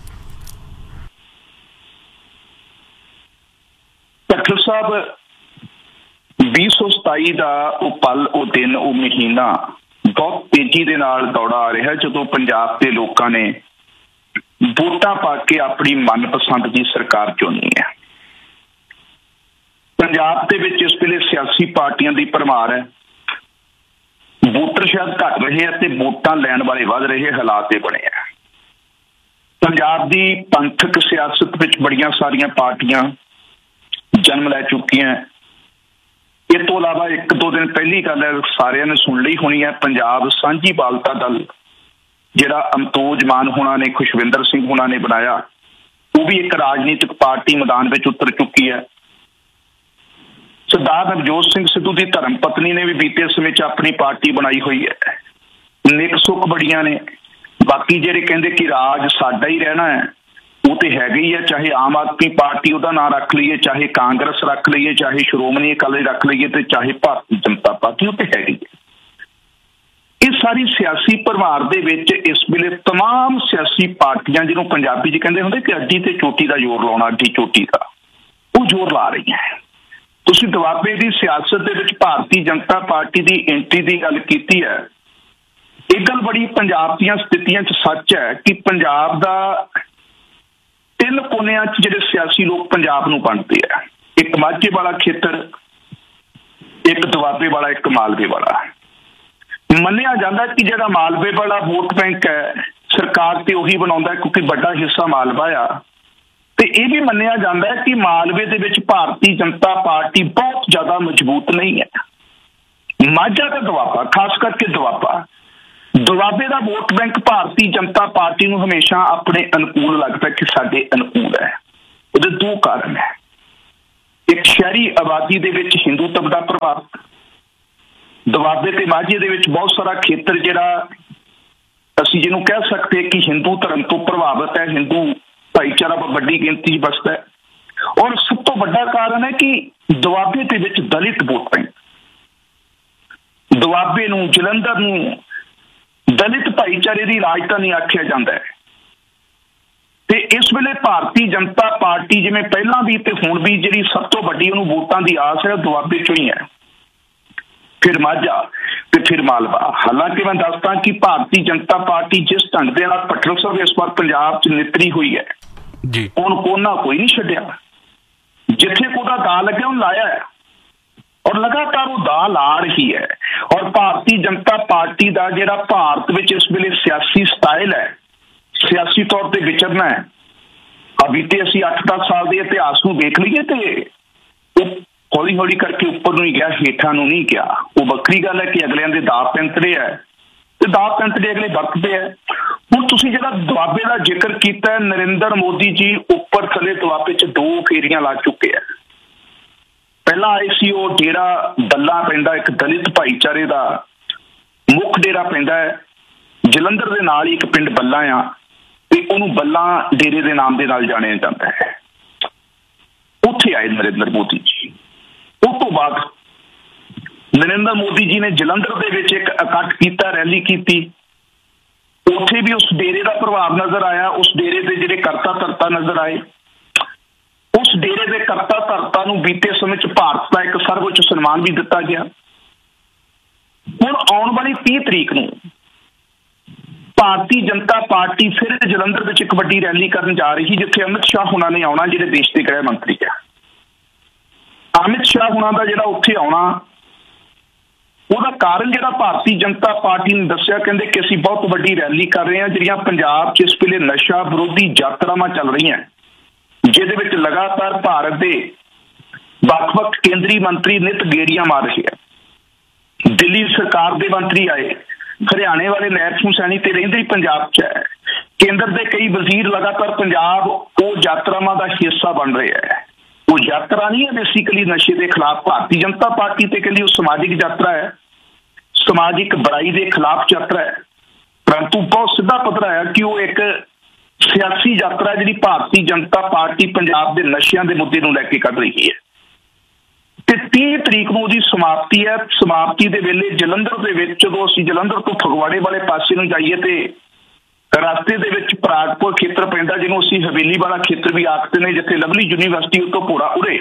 Speaker 6: ਪਠਲ ਸਾਹਿਬ, 2027 ਦਾ ਉਹ ਪਲ, ਉਹ ਦਿਨ, ਉਹ ਮਹੀਨਾ ਬਹੁਤ ਤੇਜ਼ੀ ਦੇ ਨਾਲ ਦੌੜਾ ਆ ਰਿਹਾ, ਜਦੋਂ ਪੰਜਾਬ ਦੇ ਲੋਕਾਂ ਨੇ ਵੋਟਾਂ ਪਾ ਕੇ ਆਪਣੀ ਮਨਪਸੰਦ ਦੀ ਸਰਕਾਰ ਚੁਣੀ ਹੈ। ਪੰਜਾਬ ਦੇ ਵਿੱਚ ਇਸ ਵੇਲੇ ਸਿਆਸੀ ਪਾਰਟੀਆਂ ਦੀ ਭਰਮਾਰ ਹੈ, ਵੋਟਰ ਸ਼ਾਇਦ ਘਟ ਰਹੇ ਆ ਤੇ ਵੋਟਾਂ ਲੈਣ ਵਾਲੇ ਵੱਧ ਰਹੇ, ਹਾਲਾਤ ਇਹ ਬਣੇ ਆ। ਪੰਜਾਬ ਦੀ ਪੰਥਕ ਸਿਆਸਤ ਵਿੱਚ ਬੜੀਆਂ ਸਾਰੀਆਂ ਪਾਰਟੀਆਂ ਜਨਮ ਲੈ ਚੁੱਕੀਆਂ। ਇਹ ਤੋਂ ਇਲਾਵਾ 1-2 ਦਿਨ ਪਹਿਲੀ ਗੱਲ ਹੈ, ਸਾਰਿਆਂ ਨੇ ਸੁਣ ਲਈ ਹੋਣੀ ਹੈ, ਪੰਜਾਬ ਸਾਂਝੀ ਬਾਲਤਾ ਦਲ ਜਿਹੜਾ ਅਮਤੋਜ ਮਾਨ ਹੋਣਾ ਨੇ, ਖੁਸ਼ਵਿੰਦਰ ਸਿੰਘ ਹੋਣਾ ਨੇ ਬਣਾਇਆ, ਉਹ ਵੀ ਇੱਕ ਰਾਜਨੀਤਿਕ ਪਾਰਟੀ ਮੈਦਾਨ ਵਿੱਚ ਉਤਰ ਚੁੱਕੀ ਹੈ। ਸਰਦਾਰ ਨਵਜੋਤ ਸਿੰਘ ਸਿੱਧੂ ਦੀ ਧਰਮ ਪਤਨੀ ਨੇ ਵੀ ਬੀਤੇ ਸਮੇਂ 'ਚ ਆਪਣੀ ਪਾਰਟੀ ਬਣਾਈ ਹੋਈ ਹੈ। ਨਿਕ ਸੁੱਖ ਬੜੀਆਂ ਨੇ। ਬਾਕੀ ਜਿਹੜੇ ਕਹਿੰਦੇ ਕਿ ਰਾਜ ਸਾਡਾ ਹੀ ਰਹਿਣਾ ਹੈ, ਉਹ ਤੇ ਹੈਗੇ ਹੀ ਆ, ਚਾਹੇ ਆਮ ਆਦਮੀ ਪਾਰਟੀ ਉਹਦਾ ਨਾਂ ਰੱਖ ਲਈਏ, ਚਾਹੇ ਕਾਂਗਰਸ ਰੱਖ ਲਈਏ, ਚਾਹੇ ਸ਼੍ਰੋਮਣੀ ਅਕਾਲੀ ਰੱਖ ਲਈਏ, ਤੇ ਚਾਹੇ ਭਾਰਤੀ ਜਨਤਾ ਪਾਰਟੀ, ਉਹ ਤੇ ਹੈਗੀ ਹੈ। ਇਹ ਸਾਰੀ ਸਿਆਸੀ ਭਰਮਾਰ ਦੇ ਵਿੱਚ ਇਸ ਵੇਲੇ ਤਮਾਮ ਸਿਆਸੀ ਪਾਰਟੀਆਂ, ਜਿਹਨੂੰ ਪੰਜਾਬੀ 'ਚ ਕਹਿੰਦੇ ਹੁੰਦੇ ਕਿ ਅੱਡੀ ਤੇ ਚੋਟੀ ਦਾ ਜ਼ੋਰ ਲਾਉਣਾ, ਅੱਡੀ ਚੋਟੀ ਦਾ, ਉਹ ਜ਼ੋਰ ਲਾ ਰਹੀਆਂ। ਤੁਸੀਂ ਦੁਆਬੇ ਦੀ ਸਿਆਸਤ ਦੇ ਵਿੱਚ ਭਾਰਤੀ ਜਨਤਾ ਪਾਰਟੀ ਦੀ ਐਂਟਰੀ ਦੀ ਗੱਲ ਕੀਤੀ ਹੈ। ਇਹ ਗੱਲ ਬੜੀ ਪੰਜਾਬ ਦੀਆਂ ਸਥਿਤੀਆਂ 'ਚ ਸੱਚ ਹੈ ਕਿ ਪੰਜਾਬ ਦਾ 3 ਕੋਨਿਆਂ 'ਚ ਜਿਹੜੇ ਸਿਆਸੀ ਲੋਕ ਪੰਜਾਬ ਨੂੰ ਵੰਡਦੇ ਆ, ਇੱਕ ਮਾਝੇ ਵਾਲਾ ਖੇਤਰ, ਇੱਕ ਦੁਆਬੇ ਵਾਲਾ, ਇੱਕ ਮਾਲਵੇ ਵਾਲਾ। ਮੰਨਿਆ ਜਾਂਦਾ ਕਿ ਜਿਹੜਾ ਮਾਲਵੇ ਵਾਲਾ ਵੋਟ ਬੈਂਕ ਹੈ, ਸਰਕਾਰ ਤੇ ਉਹੀ ਬਣਾਉਂਦਾ ਕਿਉਂਕਿ ਵੱਡਾ ਹਿੱਸਾ ਮਾਲਵਾ ਆ। ਤੇ ਇਹ ਵੀ ਮੰਨਿਆ ਜਾਂਦਾ ਹੈ ਕਿ ਮਾਲਵੇ ਦੇ ਵਿੱਚ ਭਾਰਤੀ ਜਨਤਾ ਪਾਰਟੀ ਬਹੁਤ ਜ਼ਿਆਦਾ ਮਜ਼ਬੂਤ ਨਹੀਂ ਹੈ। ਮਾਝਾ ਦਾ ਦੁਆਬਾ, ਖਾਸ ਕਰਕੇ ਦੁਆਬੇ ਦਾ vote bank Bharatiya Janata party ਨੂੰ ਹਮੇਸ਼ਾ ਆਪਣੇ ਅਨੁਕੂਲ ਲੱਗਦਾ ਕਿ ਸਾਡੇ ਅਨੁਕੂਲ ਹੈ। ਉਹਦੇ ਦੋ ਕਾਰਨ ਹੈ। ਇੱਕ ਸ਼ਹਿਰੀ ਆਬਾਦੀ ਦੇ ਵਿੱਚ ਹਿੰਦੂਤਵ ਦਾ ਪ੍ਰਭਾਵ, ਦੁਆਬੇ ਤੇ ਮਾਝੇ ਦੇ ਵਿੱਚ ਬਹੁਤ ਸਾਰਾ ਖੇਤਰ ਜਿਹੜਾ ਅਸੀਂ ਜਿਹਨੂੰ ਕਹਿ ਸਕਦੇ ਕਿ ਹਿੰਦੂ ਧਰਮ ਤੋਂ ਪ੍ਰਭਾਵਿਤ ਹੈ, ਹਿੰਦੂ ਭਾਈਚਾਰਾ ਵੱਡੀ ਗਿਣਤੀ 'ਚ ਵੱਸਦਾ ਹੈ। ਔਰ ਸਭ ਤੋਂ ਵੱਡਾ ਕਾਰਨ ਹੈ ਕਿ ਦੁਆਬੇ ਦੇ ਵਿੱਚ ਦਲਿਤ ਵੋਟ ਬੈਂਕ, ਦੁਆਬੇ ਨੂੰ, ਜਲੰਧਰ ਨੂੰ ਦਲਿਤ ਭਾਈਚਾਰੇ ਦੀ ਰਾਜਧਾਨੀ ਆਖਿਆ ਜਾਂਦਾ ਹੈ। ਤੇ ਇਸ ਵੇਲੇ ਭਾਰਤੀ ਜਨਤਾ ਪਾਰਟੀ ਜਿਵੇਂ ਪਹਿਲਾਂ ਵੀ ਤੇ ਹੁਣ ਵੀ ਜਿਹੜੀ ਸਭ ਤੋਂ ਵੱਡੀ ਉਹਨੂੰ ਵੋਟਾਂ ਦੀ ਆਸ ਹੈ ਦੁਆਬੇ ਚੋਂ ਹੀ ਹੈ, ਫਿਰ ਮਾਝਾ ਤੇ ਫਿਰ ਮਾਲਵਾ। ਹਾਲਾਂਕਿ ਮੈਂ ਦੱਸਦਾ ਕਿ ਭਾਰਤੀ ਜਨਤਾ ਪਾਰਟੀ ਜਿਸ ਢੰਗ ਦੇ ਨਾਲ ਪੱਟਲ ਸਾਹਿਬ ਇਸ ਵਾਰ ਪੰਜਾਬ 'ਚ ਨਿਤਰੀ ਹੋਈ ਹੈ ਜੀ, ਉਹਨੂੰ ਕੋਨਾ ਕੋਈ ਨਹੀਂ ਛੱਡਿਆ। ਜਿੱਥੇ ਕੋਦਾ ਦਾ ਲੱਗਿਆ ਉਹਨੂੰ ਲਾਇਆ ਹੈ ਔਰ ਲਗਾਤਾਰ ਉਹ ਦਾ ਲਾ ਰਹੀ ਹੈ। ਔਰ ਭਾਰਤੀ ਜਨਤਾ ਪਾਰਟੀ ਦਾ ਜਿਹੜਾ ਭਾਰਤ ਵਿੱਚ ਇਸ ਵੇਲੇ ਸਿਆਸੀ ਸਟਾਈਲ ਹੈ, ਸਿਆਸੀ ਤੌਰ ਤੇ ਵਿਚਰਨਾ ਹੈ, ਬੀਤੇ ਅਸੀਂ 8-10 ਸਾਲ ਦੇ ਇਤਿਹਾਸ ਨੂੰ ਦੇਖ ਲਈਏ ਤੇ ਉਹ ਹੌਲੀ ਹੌਲੀ ਕਰਕੇ ਉੱਪਰ ਨੂੰ ਹੀ ਗਿਆ, ਹੇਠਾਂ ਨੂੰ ਨਹੀਂ ਗਿਆ। ਉਹ ਵੱਖਰੀ ਗੱਲ ਹੈ ਕਿ ਅਗਲਿਆਂ ਦੇ ਦਾਅ ਪੈਂਤਰੇ ਹੈ ਤੇ ਦਾਅ ਪੈਂਤਰੇ ਅਗਲੇ ਵਰਤਦੇ ਹੈ। ਹੁਣ ਤੁਸੀਂ ਜਿਹੜਾ ਦੁਆਬੇ ਦਾ ਜ਼ਿਕਰ ਕੀਤਾ ਹੈ, ਨਰਿੰਦਰ ਮੋਦੀ ਜੀ ਉੱਪਰ ਥੱਲੇ ਦੁਆਬੇ 'ਚ 2 ਫੇਰੀਆਂ ਲਾ ਚੁੱਕੇ ਆ। ਪਹਿਲਾਂ ਆਏ ਸੀ ਉਹ ਡੇਰਾ ਬੱਲਾ ਪੈਂਦਾ, ਇੱਕ ਦਲਿਤ ਭਾਈਚਾਰੇ ਦਾ ਮੁੱਖ ਡੇਰਾ ਪੈਂਦਾ ਹੈ ਜਲੰਧਰ ਦੇ ਨਾਲ ਹੀ ਇੱਕ ਪਿੰਡ ਬੱਲਾ ਆ, ਤੇ ਉਹਨੂੰ ਬੱਲਾ ਡੇਰੇ ਦੇ ਨਾਮ ਦੇ ਨਾਲ ਜਾਣਿਆ ਜਾਂਦਾ ਹੈ। ਉੱਥੇ ਆਏ ਨਰਿੰਦਰ ਮੋਦੀ ਜੀ। ਉਸ ਤੋਂ ਬਾਅਦ ਨਰਿੰਦਰ ਮੋਦੀ ਜੀ ਨੇ ਜਲੰਧਰ ਦੇ ਵਿੱਚ ਇੱਕ ਇਕੱਠ ਕੀਤਾ, ਰੈਲੀ ਕੀਤੀ। ਉੱਥੇ ਵੀ ਉਸ ਡੇਰੇ ਦਾ ਪ੍ਰਭਾਵ ਨਜ਼ਰ ਆਇਆ, ਉਸ ਡੇਰੇ ਦੇ ਜਿਹੜੇ ਕਰਤਾ ਧਰਤਾ ਨਜ਼ਰ ਆਏ। ਉਸ ਡੇਰੇ ਦੇ ਕਰਤਾ ਧਰਤਾ ਨੂੰ ਬੀਤੇ ਸਮੇਂ 'ਚ ਭਾਰਤ ਦਾ ਇੱਕ ਸਰਵਉੱਚ ਸਨਮਾਨ ਵੀ ਦਿੱਤਾ ਗਿਆ। ਹੁਣ ਆਉਣ ਵਾਲੀ 30 ਤਰੀਕ ਨੂੰ ਭਾਰਤੀ ਜਨਤਾ ਪਾਰਟੀ ਫਿਰ ਜਲੰਧਰ ਵਿੱਚ ਇੱਕ ਵੱਡੀ ਰੈਲੀ ਕਰਨ ਜਾ ਰਹੀ, ਜਿੱਥੇ ਅਮਿਤ ਸ਼ਾਹ ਹੁਣਾਂ ਨੇ ਆਉਣਾ, ਜਿਹੜੇ ਦੇਸ਼ ਦੇ ਗ੍ਰਹਿ ਮੰਤਰੀ ਆ। ਅਮਿਤ ਸ਼ਾਹ ਹੁਣਾਂ ਦਾ ਜਿਹੜਾ ਉੱਥੇ ਆਉਣਾ, ਉਹਦਾ ਕਾਰਨ ਜਿਹੜਾ ਭਾਰਤੀ ਜਨਤਾ ਪਾਰਟੀ ਨੇ ਦੱਸਿਆ, ਕਹਿੰਦੇ ਕਿ ਅਸੀਂ ਬਹੁਤ ਵੱਡੀ ਰੈਲੀ ਕਰ ਰਹੇ ਹਾਂ ਜਿਹੜੀਆਂ ਪੰਜਾਬ 'ਚ ਇਸ ਵੇਲੇ ਨਸ਼ਾ ਵਿਰੋਧੀ ਯਾਤਰਾਵਾਂ ਚੱਲ ਰਹੀਆਂ, ਜਿਹਦੇ ਵਿੱਚ ਲਗਾਤਾਰ ਭਾਰਤ ਦੇ ਵੱਖ-ਵੱਖ ਕੇਂਦਰੀ ਮੰਤਰੀ ਨਿਤ ਗੇੜੀਆਂ ਮਾਰ ਰਹੇ ਆ। ਦਿੱਲੀ ਸਰਕਾਰ ਦੇ ਮੰਤਰੀ ਆਏ, ਹਰਿਆਣੇ ਵਾਲੇ ਨੈਬ ਸਿੰਘ ਸੈਣੀ ਤੇ ਰਹਿੰਦੇ ਹੀ ਪੰਜਾਬ 'ਚ ਹੈ। ਕੇਂਦਰ ਦੇ ਕਈ ਵਜ਼ੀਰ ਲਗਾਤਾਰ ਪੰਜਾਬ ਉਹ ਯਾਤਰਾਵਾਂ ਦਾ ਹਿੱਸਾ ਬਣ ਰਹੇ ਹੈ। ਉਹ ਯਾਤਰਾ ਨਹੀਂ ਹੈ ਬੇਸਿਕਲੀ ਨਸ਼ੇ ਦੇ ਖਿਲਾਫ, ਭਾਰਤੀ ਜਨਤਾ ਪਾਰਟੀ ਤੇ ਕਹਿੰਦੀ ਉਹ ਸਮਾਜਿਕ ਯਾਤਰਾ ਹੈ, ਸਮਾਜਿਕ ਬੁਰਾਈ ਦੇ ਖਿਲਾਫ ਯਾਤਰਾ ਹੈ। ਪਰੰਤੂ ਬਹੁਤ ਸਿੱਧਾ ਪੱਧਰਾ ਹੈ ਕਿ ਉਹ ਇੱਕ ਸਿਆਸੀ ਯਾਤਰਾ ਜਿਹੜੀ ਭਾਰਤੀ ਜਨਤਾ ਪਾਰਟੀ ਪੰਜਾਬ ਦੇ ਨਸ਼ਿਆਂ ਦੇ ਮੁੱਦੇ ਨੂੰ ਲੈ ਕੇ ਕੱਢ ਰਹੀ ਹੈ। ਤੇ 30 ਤਰੀਕ ਨੂੰ ਉਹਦੀ ਸਮਾਪਤੀ ਹੈ। ਸਮਾਪਤੀ ਦੇ ਵੇਲੇ ਜਲੰਧਰ ਦੇ ਵਿੱਚ, ਜਦੋਂ ਅਸੀਂ ਜਲੰਧਰ ਤੋਂ ਫਗਵਾੜੇ ਵਾਲੇ ਪਾਸੇ ਨੂੰ ਜਾਈਏ ਤੇ ਰਸਤੇ ਦੇ ਵਿੱਚ ਪਰਾਗਪੁਰ ਖੇਤਰ ਪੈਂਦਾ, ਜਿਹਨੂੰ ਅਸੀਂ ਹਵੇਲੀ ਵਾਲਾ ਖੇਤਰ ਵੀ ਆਖਦੇ ਨੇ, ਜਿੱਥੇ ਲਵਲੀ ਯੂਨੀਵਰਸਿਟੀ ਤੋਂ ਭੋਰਾ ਉਰੇ,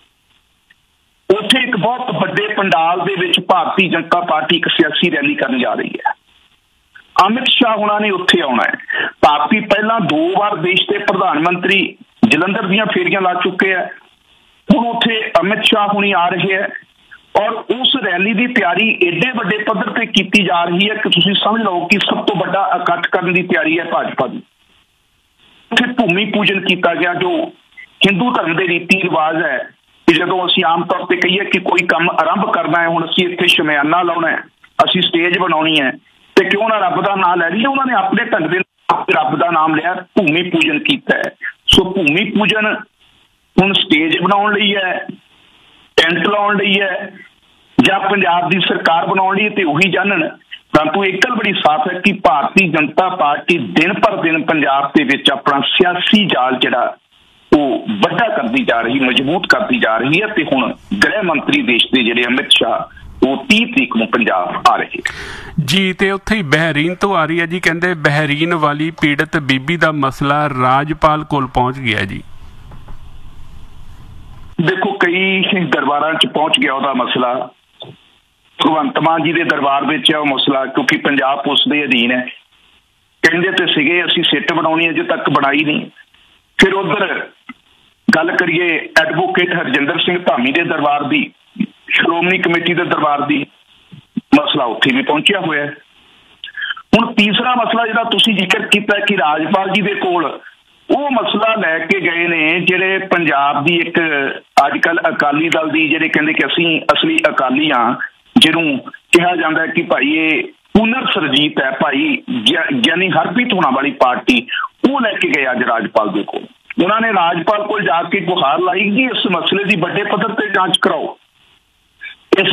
Speaker 6: ਉੱਥੇ ਇੱਕ ਬਹੁਤ ਵੱਡੇ ਪੰਡਾਲ ਦੇ ਵਿੱਚ ਭਾਰਤੀ ਜਨਤਾ ਪਾਰਟੀ ਇੱਕ ਸਿਆਸੀ ਰੈਲੀ ਕਰਨ ਜਾ ਰਹੀ ਹੈ। ਅਮਿਤ ਸ਼ਾਹ ਹੁਣਾਂ ਨੇ ਉੱਥੇ ਆਉਣਾ ਹੈ। ਭਾਰਤੀ ਪਹਿਲਾਂ 2 ਵਾਰ ਦੇਸ਼ ਦੇ ਪ੍ਰਧਾਨ ਮੰਤਰੀ ਜਲੰਧਰ ਦੀਆਂ ਫੇਰੀਆਂ ਲਾ ਚੁੱਕੇ ਹੈ। ਹੁਣ ਉੱਥੇ ਅਮਿਤ ਸ਼ਾਹ ਹੁਣੀ ਆ ਰਹੇ ਹੈ ਔਰ ਉਸ ਰੈਲੀ ਦੀ ਤਿਆਰੀ ਏਡੇ ਵੱਡੇ ਪੱਧਰ ਤੇ ਕੀਤੀ ਜਾ ਰਹੀ ਹੈ ਕਿ ਤੁਸੀਂ ਸਮਝ ਲਓ ਕਿ ਸਭ ਤੋਂ ਵੱਡਾ ਇਕੱਠ ਕਰਨ ਦੀ ਤਿਆਰੀ ਹੈ ਭਾਜਪਾ ਦੀ। ਉੱਥੇ ਭੂਮੀ ਪੂਜਨ ਕੀਤਾ ਗਿਆ, ਜੋ ਹਿੰਦੂ ਧਰਮ ਦੇ ਰੀਤੀ ਰਿਵਾਜ ਹੈ ਕਿ ਜਦੋਂ ਅਸੀਂ ਆਮ ਤੌਰ ਤੇ ਕਹੀਏ ਕਿ ਕੋਈ ਕੰਮ ਆਰੰਭ ਕਰਨਾ ਹੈ, ਹੁਣ ਅਸੀਂ ਇੱਥੇ ਸ਼ਮਿਆਨਾ ਲਾਉਣਾ ਹੈ, ਅਸੀਂ ਸਟੇਜ ਬਣਾਉਣੀ ਹੈ, ਤੇ ਕਿਉਂ ਨਾ ਰੱਬ ਦਾ ਨਾਮ ਲੈ ਲਈਏ। ਉਹਨਾਂ ਨੇ ਆਪਣੇ ਢੰਗ ਦੇ ਰੱਬ ਦਾ ਨਾਮ ਲਿਆ, ਭੂਮੀ ਪੂਜਨ ਕੀਤਾ ਹੈ। ਸੋ ਭੂਮੀ ਪੂਜਨ ਹੁਣ ਸਟੇਜ ਬਣਾਉਣ ਲਈ ਹੈ, ਟੈਂਟ ਲਾਉਣ ਲਈ ਹੈ, ਜਾਂ ਪੰਜਾਬ ਦੀ ਸਰਕਾਰ ਬਣਾਉਣ ਲਈ, ਤੇ ਉਹੀ ਜਾਣਨ। ਪਰੰਤੂ ਇੱਕ ਗੱਲ ਬੜੀ ਸਾਫ਼ ਹੈ ਕਿ ਭਾਰਤੀ ਜਨਤਾ ਪਾਰਟੀ ਦਿਨ ਪਰ ਦਿਨ ਪੰਜਾਬ ਦੇ ਵਿੱਚ ਆਪਣਾ ਸਿਆਸੀ ਜਾਲ ਜਿਹੜਾ ਉਹ ਵੱਡਾ ਕਰਦੀ ਜਾ ਰਹੀ, ਮਜ਼ਬੂਤ ਕਰਦੀ ਜਾ ਰਹੀ ਹੈ। ਤੇ ਹੁਣ ਗ੍ਰਹਿ ਮੰਤਰੀ ਦੇਸ਼ ਦੇ ਜਿਹੜੇ ਅਮਿਤ ਸ਼ਾਹ ਉਹ 30 ਤਰੀਕ ਨੂੰ ਪੰਜਾਬ ਆ ਰਹੇ
Speaker 1: ਜੀ। ਤੇ ਉੱਥੇ ਹੀ ਬਹਿਰੀਨ ਤੋਂ ਆ ਰਹੀ ਹੈ ਜੀ, ਕਹਿੰਦੇ ਬਹਿਰੀਨ ਵਾਲੀ ਪੀੜਤ ਬੀਬੀ ਦਾ ਮਸਲਾ ਰਾਜਪਾਲ ਕੋਲ ਪਹੁੰਚ ਗਿਆ ਜੀ।
Speaker 6: ਦੇਖੋ ਕਈ ਦਰਬਾਰਾਂ 'ਚ ਪਹੁੰਚ ਗਿਆ ਉਹਦਾ ਮਸਲਾ, ਭਗਵੰਤ ਮਾਨ ਜੀ ਦੇ ਦਰਬਾਰ ਵਿੱਚ ਹੈ ਉਹ ਮਸਲਾ, ਕਿਉਂਕਿ ਪੰਜਾਬ ਪੁਲਿਸ ਦੇ ਅਧੀਨ ਹੈ। ਕਹਿੰਦੇ ਤੇ ਸੀਗੇ ਅਸੀਂ ਸਿੱਟ ਬਣਾਉਣੀ, ਅਜੇ ਤੱਕ ਬਣਾਈ ਨਹੀਂ। ਫਿਰ ਉਧਰ ਗੱਲ ਕਰੀਏ ਐਡਵੋਕੇਟ ਹਰਜਿੰਦਰ ਸਿੰਘ ਧਾਮੀ ਦੇ ਦਰਬਾਰ ਦੀ, ਸ਼੍ਰੋਮਣੀ ਕਮੇਟੀ ਦੇ ਦਰਬਾਰ ਦੀ, ਮਸਲਾ ਉੱਥੇ ਵੀ ਪਹੁੰਚਿਆ ਹੋਇਆ। ਹੁਣ ਤੀਸਰਾ ਮਸਲਾ ਜਿਹੜਾ ਤੁਸੀਂ ਜ਼ਿਕਰ ਕੀਤਾ ਕਿ ਰਾਜਪਾਲ ਜੀ ਦੇ ਕੋਲ ਉਹ ਮਸਲਾ ਲੈ ਕੇ ਗਏ ਨੇ ਜਿਹੜੇ ਪੰਜਾਬ ਦੀ ਇੱਕ ਅੱਜ ਕੱਲ ਅਕਾਲੀ ਦਲ ਦੀ ਜਿਹੜੇ ਕਹਿੰਦੇ ਕਿ ਅਸੀਂ ਅਸਲੀ ਅਕਾਲੀ ਹਾਂ, ਜਿਹਨੂੰ ਕਿਹਾ ਜਾਂਦਾ ਕਿ ਭਾਈ ਇਹ ਪੁਨਰ ਸਰਜੀਤ ਹੈ, ਭਾਈ ਗਿਆਨੀ ਹਰਪ੍ਰੀਤ ਹੋਣਾ ਵਾਲੀ ਪਾਰਟੀ, ਉਹ ਲੈ ਕੇ ਗਏ ਅੱਜ ਰਾਜਪਾਲ ਦੇ ਕੋਲ। ਉਹਨਾਂ ਨੇ ਰਾਜਪਾਲ ਕੋਲ ਜਾ ਕੇ ਗੁਹਾਰ ਲਾਈ ਕਿ ਇਸ ਮਸਲੇ ਦੀ ਵੱਡੇ ਪੱਧਰ ਤੇ ਜਾਂਚ ਕਰਾਓ।